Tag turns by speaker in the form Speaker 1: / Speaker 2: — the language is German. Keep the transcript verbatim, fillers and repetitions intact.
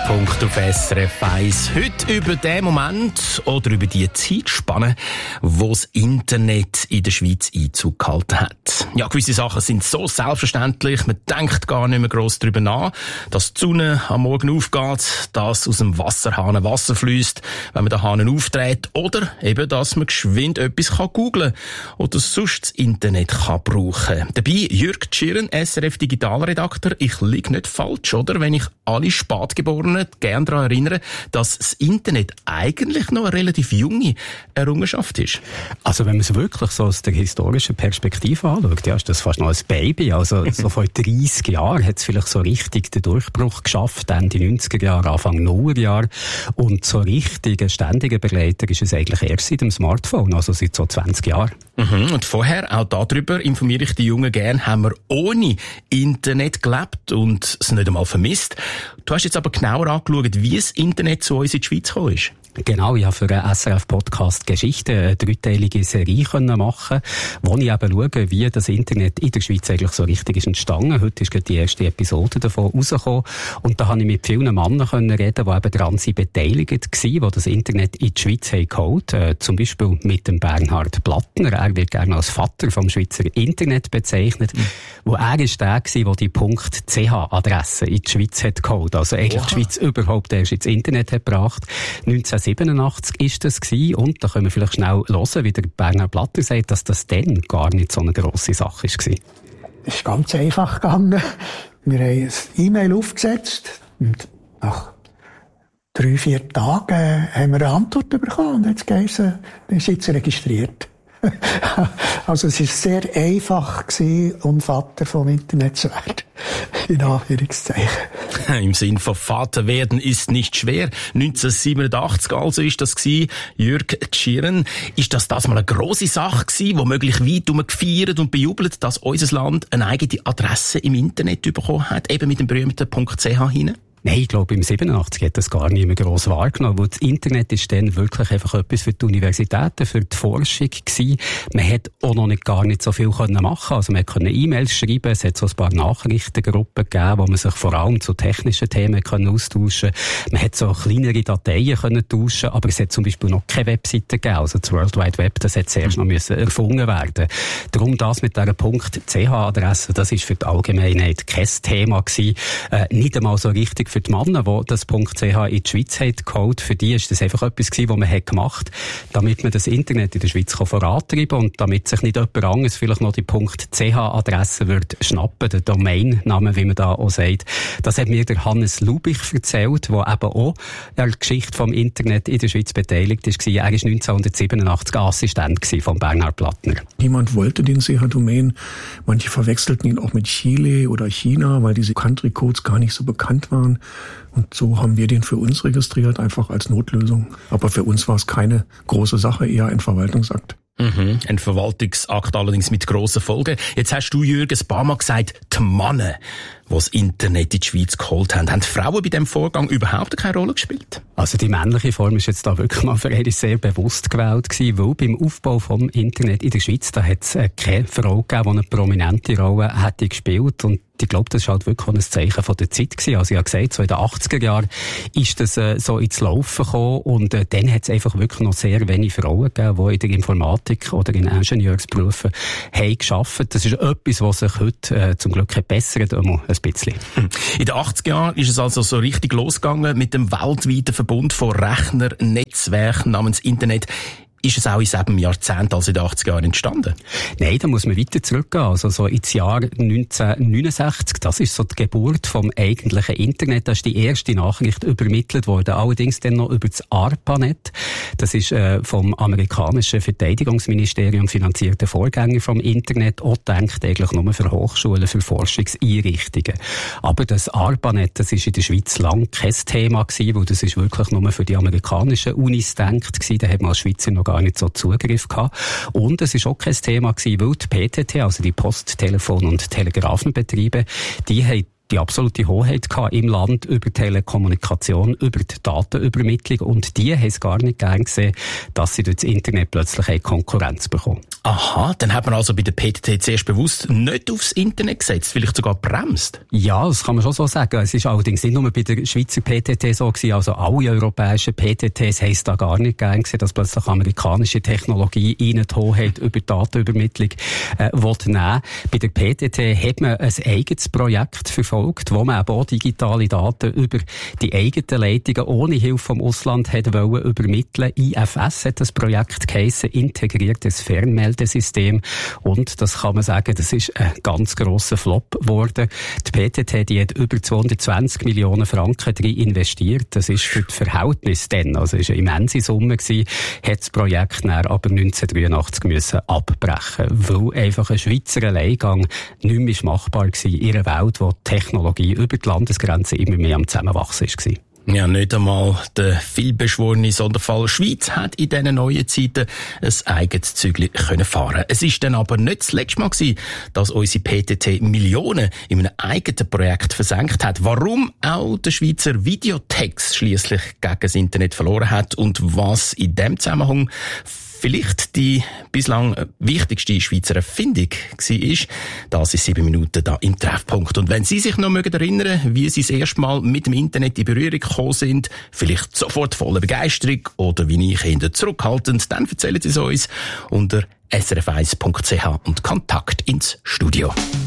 Speaker 1: Treffpunkt auf S R F eins. Heute über den Moment oder über die Zeitspanne, wo das Internet in der Schweiz Einzug gehalten hat. Ja, gewisse Sachen sind so selbstverständlich, man denkt gar nicht mehr gross darüber nach, dass die Sonne am Morgen aufgeht, dass aus dem Wasserhahn Wasser fließt, wenn man den Hahn aufdreht, oder eben, dass man geschwind etwas kann googlen oder sonst das Internet kann brauchen. Dabei Jürg Tschirren, S R F Digitalredakteur. Ich liege nicht falsch, oder? Wenn ich alle Spätgeborenen gerne daran erinnere, dass das Internet eigentlich noch eine relativ junge Errungenschaft ist.
Speaker 2: Also wenn man es wirklich so aus der historischen Perspektive anschaut, ja, ist das fast noch ein Baby. Also so vor dreissig Jahren hat es vielleicht so richtig den Durchbruch geschafft, Ende neunziger Jahre, Anfang nulliger Jahre. Und so richtig ein ständiger Begleiter ist es eigentlich erst seit dem Smartphone, also seit so zwanzig Jahren.
Speaker 1: Mhm. Und vorher, auch darüber informiere ich die Jungen gern, haben wir ohne Internet gelebt und es nicht einmal vermisst. Du hast jetzt aber genauer angeschaut, wie das Internet zu uns in die Schweiz gekommen ist.
Speaker 2: Genau, ich habe für einen S R F-Podcast Geschichte eine dreiteilige Serie machen, wo ich eben schaue, wie das Internet in der Schweiz eigentlich so richtig ist entstanden. Heute ist gerade die erste Episode davon rausgekommen. Und da habe ich mit vielen Männern reden, die eben daran sind beteiligt waren, die das Internet in die Schweiz haben geholt. Äh, zum Beispiel mit dem Bernhard Plattner. Er wird gerne als Vater vom Schweizer Internet bezeichnet. Mhm. Wo er ist der gewesen, der die .ch-Adresse in die Schweiz hat geholt. Also eigentlich Oha. Die Schweiz überhaupt erst ins Internet hat gebracht. neunzehnhundertsiebenundachtzig ist das gewesen. Und da können wir vielleicht schnell hören, wie der Bernhard Plattner sagt, dass das dann gar nicht so eine grosse Sache war.
Speaker 3: Es ist ganz einfach gegangen. Wir haben ein E-Mail aufgesetzt und nach drei, vier Tagen haben wir eine Antwort bekommen und jetzt geheißen, wir sind jetzt registriert. Also es war sehr einfach gewesen, um Vater vom Internet zu werden. In Anführungszeichen.
Speaker 1: Im Sinn von Vater werden ist nicht schwer. neunzehnhundertsiebenundachtzig also ist das gewesen. Jürg Tschirren. Ist das das mal eine grosse Sache gewesen, wo möglich weit um gefeiert und bejubelt, dass unser Land eine eigene Adresse im Internet bekommen hat, eben mit dem berühmten .ch hinein?
Speaker 2: Nein, ich glaube, im siebenundachtzig hat das gar nicht mehr gross wahrgenommen, weil das Internet ist dann wirklich einfach etwas für die Universitäten, für die Forschung gewesen. Man hat auch noch nicht gar nicht so viel können machen. Also man konnte E-Mails schreiben, es hat so ein paar Nachrichtengruppen gegeben, wo man sich vor allem zu technischen Themen können austauschen konnte. Man hat so kleinere Dateien können tauschen, aber es hat zum Beispiel noch keine Webseite gegeben. Also das World Wide Web, das hat zuerst noch müssen erfunden werden. Darum das mit dieser .ch-Adresse, das ist für die Allgemeinheit kein Thema gewesen. Äh, nicht einmal so richtig für die Männer, die das .ch in die Schweiz haben geholt, für die ist das einfach etwas gewesen, was man hat gemacht, damit man das Internet in der Schweiz vorantreiben kann und damit sich nicht jemand anderes vielleicht noch die .ch-Adresse wird schnappen, den Domainname, wie man da auch sagt. Das hat mir der Hannes Lubich erzählt, der eben auch an der Geschichte vom Internet in der Schweiz beteiligt ist. Er war neunzehnhundertsiebenundachtzig Assistent von Bernhard Plattner.
Speaker 4: Niemand wollte den C H-Domain. Manche verwechselten ihn auch mit Chile oder China, weil diese Country-Codes gar nicht so bekannt waren. Und so haben wir den für uns registriert, einfach als Notlösung. Aber für uns war es keine große Sache, eher ein Verwaltungsakt.
Speaker 1: Mhm, ein Verwaltungsakt allerdings mit grossen Folgen. Jetzt hast du, Jürgen, ein paar Mal gesagt, die Männer, die das Internet in die Schweiz geholt haben. Haben die Frauen bei diesem Vorgang überhaupt keine Rolle gespielt?
Speaker 2: Also die männliche Form ist jetzt da wirklich mal für eine sehr bewusst gewählt gewesen, weil beim Aufbau vom Internet in der Schweiz, da hat es äh, keine Frau gegeben, die eine prominente Rolle hätte gespielt. Und ich glaube, das war halt wirklich ein Zeichen von der Zeit gewesen. Also ich habe gesagt, so in den achtziger Jahren ist das äh, so ins Laufen gekommen und äh, dann hat es einfach wirklich noch sehr wenige Frauen gegeben, die in der Informatik oder in Ingenieursberufen haben gearbeitet. Das ist etwas, was sich heute äh, zum Glück bessert, ein bisschen.
Speaker 1: In den achtziger Jahren ist es also so richtig losgegangen mit dem weltweiten Verbund von Rechnernetzwerken namens Internet. Ist es auch in diesem Jahrzehnt, also in den achtziger Jahren, entstanden?
Speaker 2: Nein, da muss man weiter zurückgehen. Also so ins Jahr neunzehnhundertneunundsechzig, das ist so die Geburt vom eigentlichen Internet. Da ist die erste Nachricht übermittelt worden. Allerdings dann noch über das ARPANET. Das ist äh, vom amerikanischen Verteidigungsministerium finanzierte Vorgänger vom Internet. Auch gedacht eigentlich nur für Hochschulen, für Forschungseinrichtungen. Aber das ARPANET, das ist in der Schweiz lang kein Thema gewesen, weil das ist wirklich nur für die amerikanischen Unis gedacht gewesen. Da hat man als Schweizer noch gar nicht so Zugriff gehabt. Und es ist auch kein Thema gewesen, weil die P T T, also die Post-, Telefon- und Telegrafenbetriebe, die haben die absolute Hoheit gehabt im Land über Telekommunikation, über die Datenübermittlung und die haben es gar nicht gern gesehen, dass sie durch das Internet plötzlich eine Konkurrenz bekommen.
Speaker 1: Aha, dann hat man also bei der P T T zuerst bewusst nicht aufs Internet gesetzt, vielleicht sogar bremst.
Speaker 2: Ja, das kann man schon so sagen. Es ist allerdings nicht nur bei der Schweizer P T T so gewesen, also alle europäischen P T Ts haben es da gar nicht gern gesehen, dass plötzlich amerikanische Technologie ihnen die Hoheit über Datenübermittlung äh, nehmen. Bei der P T T hat man ein eigenes Projekt verfolgt, wo man eben auch digitale Daten über die eigenen Leitungen ohne Hilfe vom Ausland hat wollen übermitteln. I F S hat das Projekt geheissen, integriertes Fernmeldesystem. Und das kann man sagen, das ist ein ganz grosser Flop geworden. Die P T T, die hat über zweihundertzwanzig Millionen Franken drin investiert. Das ist für das Verhältnis dann, also ist eine immense Summe gewesen, hat das Projekt dann aber neunzehnhundertdreiundachtzig müssen abbrechen, weil einfach ein Schweizer Alleingang nicht mehr machbar war in einer Welt, wo die Technologie über die Landesgrenzen immer mehr am Zusammenwachsen war.
Speaker 1: Ja, nicht einmal der vielbeschworene Sonderfall Schweiz hat in diesen neuen Zeiten ein eigenes Zügli können fahren. Es ist dann aber nicht das letzte Mal gewesen, dass unsere P T T Millionen in einem eigenen Projekt versenkt hat. Warum auch der Schweizer Videotex schliesslich gegen das Internet verloren hat und was in dem Zusammenhang vielleicht die bislang wichtigste Schweizer Erfindung war, das ist sieben Minuten da im Treffpunkt. Und wenn Sie sich noch erinnern mögen, wie Sie das erste Mal mit dem Internet in Berührung gekommen sind, vielleicht sofort voller Begeisterung oder wie ich Kinder zurückhaltend, dann erzählen Sie es uns unter s r f eins punkt c h und Kontakt ins Studio.